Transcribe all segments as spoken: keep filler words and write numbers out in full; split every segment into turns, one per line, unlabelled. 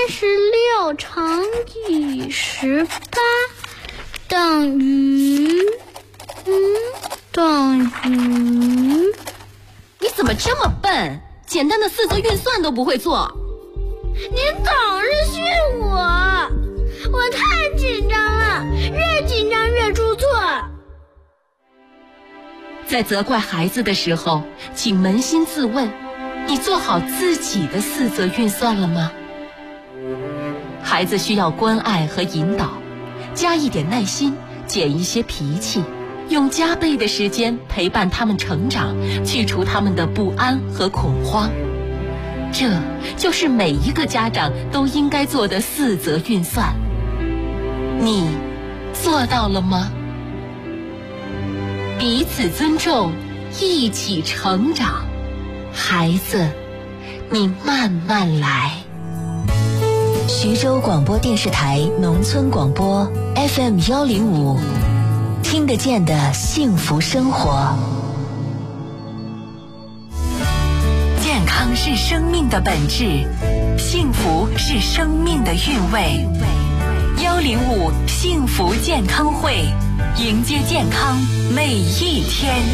十六乘以十八等于嗯等于。
你怎么这么笨？简单的四则运算都不会做。
您总是训我，我太紧张了，越紧张越出错。
在责怪孩子的时候，请扪心自问，你做好自己的四则运算了吗？孩子需要关爱和引导，加一点耐心，减一些脾气，用加倍的时间陪伴他们成长，去除他们的不安和恐慌。这就是每一个家长都应该做的四则运算。你做到了吗？彼此尊重，一起成长。孩子，你慢慢来。
徐州广播电视台农村广播 F M 幺零五，听得见的幸福生活。健康是生命的本质，幸福是生命的韵味。幺零五幸福健康会，迎接健康每一天。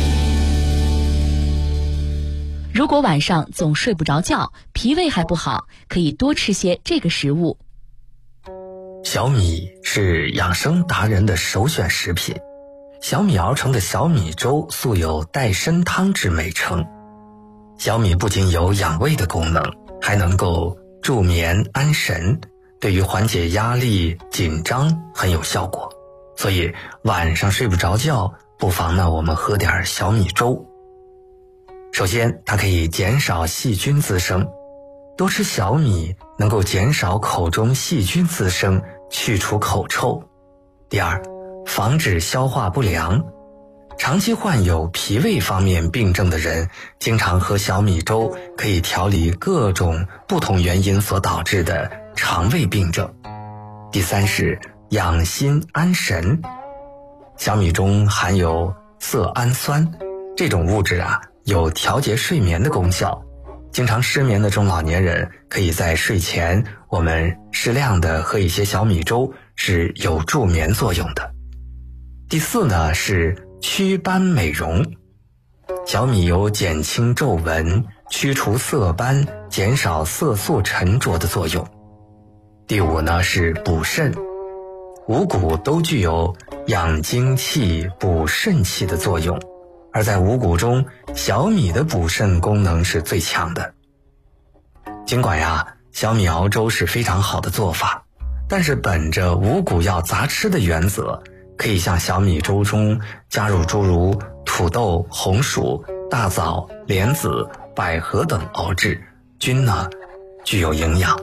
如果晚上总睡不着觉，脾胃还不好，可以多吃些这个食物。
小米是养生达人的首选食品，小米熬成的小米粥素有带参汤之美称。小米不仅有养胃的功能，还能够助眠安神，对于缓解压力紧张很有效果。所以晚上睡不着觉，不妨呢我们喝点小米粥。首先它可以减少细菌滋生，多吃小米能够减少口中细菌滋生，去除口臭。第二，防止消化不良，长期患有脾胃方面病症的人，经常喝小米粥可以调理各种不同原因所导致的肠胃病症。第三是养心安神，小米中含有色氨酸，这种物质啊有调节睡眠的功效。经常失眠的中老年人，可以在睡前我们适量的喝一些小米粥，是有助眠作用的。第四呢是祛斑美容，小米有减轻皱纹、驱除色斑、减少色素沉着的作用。第五呢是补肾，五谷都具有养精气、补肾气的作用，而在五谷中，小米的补肾功能是最强的。尽管呀，小米熬粥是非常好的做法，但是本着五谷要杂吃的原则，可以向小米粥中加入诸如土豆、红薯、大枣、莲子、百合等熬制，均呢具有营养。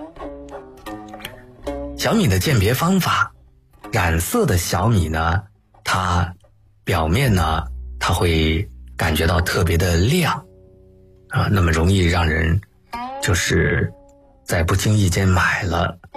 小米的鉴别方法，染色的小米呢，它表面呢它会感觉到特别的亮啊，那么容易让人就是在不经意间买了